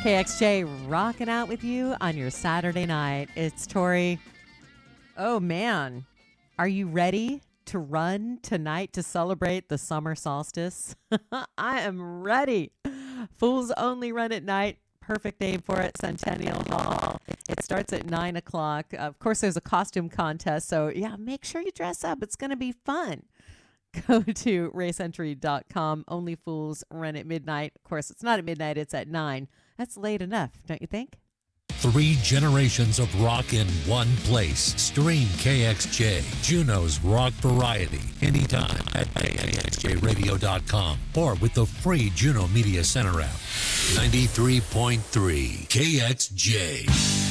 KXJ rocking out with you on your Saturday night. It's Tori. Oh man, are you ready to run tonight to celebrate the summer solstice? I am ready. Fools only run at night. Perfect name for it, Centennial Hall. It starts at 9 o'clock. Of course, there's a costume contest. So, yeah, make sure you dress up. It's going to be fun. Go to raceentry.com. Only fools run at midnight. Of course, it's not at midnight. It's at 9. That's late enough, don't you think? 3 generations of rock in one place. Stream KXJ, Juneau's rock variety, anytime at KXJRadio.com or with the free Juneau Media Center app. 93.3 KXJ.